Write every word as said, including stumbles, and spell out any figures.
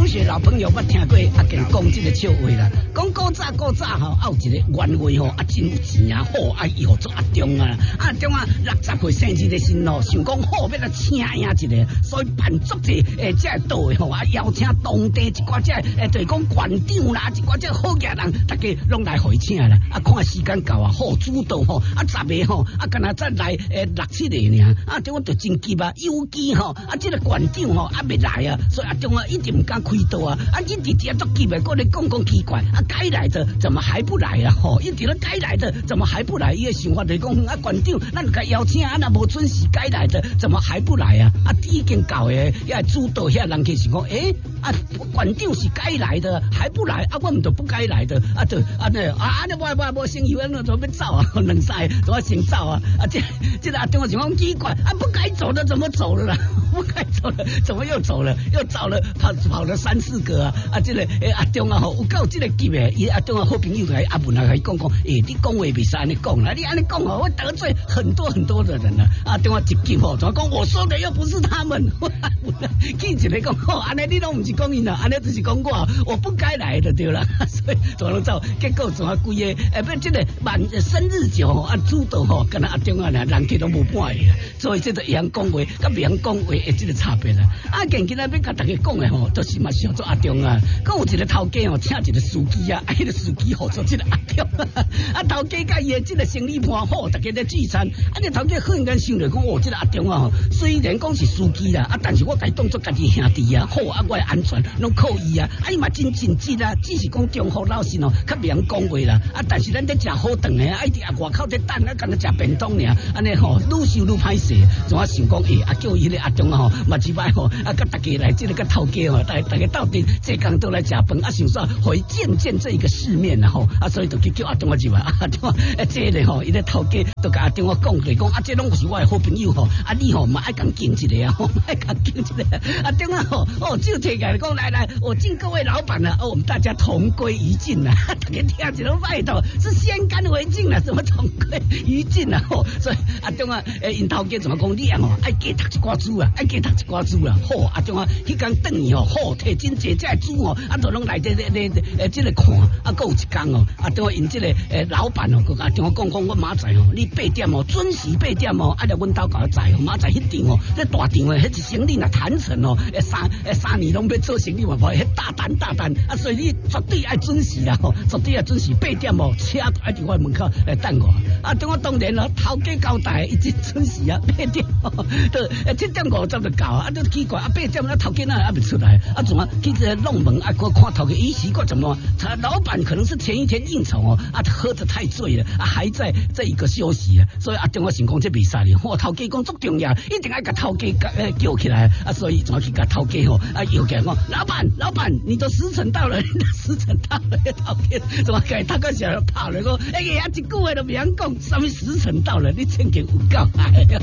些老朋友捌听过阿健讲这个笑话啦，讲古早古早吼，啊有一个员外吼，啊真有钱啊，好啊以后做阿中啊，阿中啊六十岁生日的时候，想讲好要来请赢一个，所以办足济诶，这道的吼，啊邀请当地一寡这诶，就是讲馆长啦，一寡这好野人，大家拢来会请啦，啊看时间到啊，好主动吼，啊十个吼，啊干那再来诶六七个尔，啊中我就真急啊，有机吼，啊这个馆长吼啊未来啊，所以阿中啊一直唔敢开刀啊，啊一直直足急的，过来讲讲奇怪，啊该来的怎么还不来啊？吼，一直咧该来的怎么还不来？伊个想法就是讲啊馆长，咱该邀请啊，那无准时该来的怎么还不来啊？啊已经到诶，遐主导遐人去想讲，诶啊馆长是该来的，还不来啊？我们都不该来的，啊就啊那啊那我我我先以为那准备走啊，两三个怎么先走啊？啊这这个阿中想讲奇怪，啊不该走的怎么走了啦？不该走了，怎么又走了？又找了跑跑了三四个啊！啊，这个诶阿中啊吼，有够这个急诶！伊阿中啊好朋友来阿文啊，来讲讲，诶，你讲话别是安尼讲啦，你安尼讲哦，我得罪很多很多的人啦。阿中啊一急吼，怎么讲？我说的又不是他们，记者来讲，哦，安尼你拢唔是讲伊啦，安尼就是讲我，我不该来的对啦。所以怎么走？结果怎么规个？诶，不这个满生日酒吼，啊主导吼，跟阿中啊，人气都无半个，所以这个样讲话，甲别人讲话。诶，这个差别啦！啊，今今仔要甲大家讲的吼，就是嘛想做阿中啊。佮有一个头家哦，请一个司机啊，啊，迄个司机好做这个阿中。啊，头家甲伊的这个生意盘好，大家咧聚餐。啊，这头家忽然间想着讲，哦，这个阿中啊，虽然讲是司机啦，啊，但是我该当作家己兄弟啊，好啊，我的安全拢靠伊啊。啊，伊嘛真尽职啊，只是讲中福老实哦，较袂晓讲话啦。啊，但是咱咧食好顿的，啊，一直啊外口在等啊，干那食便当尔，安尼吼，愈受愈歹势。怎啊想讲，诶，啊叫伊咧阿中。吼，嘛一摆吼，啊，甲大家来，这个甲头家吼，大大家到底这工都来食饭，啊，想说会见见这一个世面啦吼，啊，所以就去叫阿中我入来，啊，中啊，这个吼，伊咧头家都甲阿中我讲过，讲啊，这拢是我的好朋友吼，啊，你吼嘛爱讲敬一个啊，吼，爱讲敬一个，啊，中啊吼，哦，就摕起来讲，来来，我敬各位老板了，哦，我们大家同归于尽啦，大家听起来拜托，是先干为敬啦，什么同归于尽啦，吼，所以阿中啊，诶，因头家怎么讲你啊吼，爱加读一寡书啊。爱加读一寡书啦，好啊，种啊，迄工等于哦，好摕真济只书哦，啊，都拢来这这这诶，这个看，啊，搁有一工哦，啊，种因这个诶老板哦，啊，种我讲讲，我明仔哦，你八点哦，准时八点哦，啊，来阮兜搞载哦，明仔迄场哦，这大场诶，迄一生意若谈成哦，诶三诶三年拢要做生意嘛，无迄大单大单，啊，所以你绝对爱准时啦，吼，绝对爱准时八点哦，车爱伫我门口来等我，啊，种我当然咯，头家交代一直准时啊，八点哦，都诶七点五。就搞啊，都奇怪啊！八点那头家那还没出来，啊，怎么去这弄门啊？我看头家一习惯怎么？他老板可能是前一天应酬哦，啊，喝得太醉了，啊，还在这一个休息啊，所以啊，中我想讲这比赛哩，我头家讲足重要，一定要甲头家呃叫起来啊，所以怎么去甲头家吼啊摇起来讲，老板，老板，你的时辰到了，你的时辰到了，头家怎么给他个小拍了讲，哎呀，一句话都别人讲，什么时辰到了，你千祈有够哎。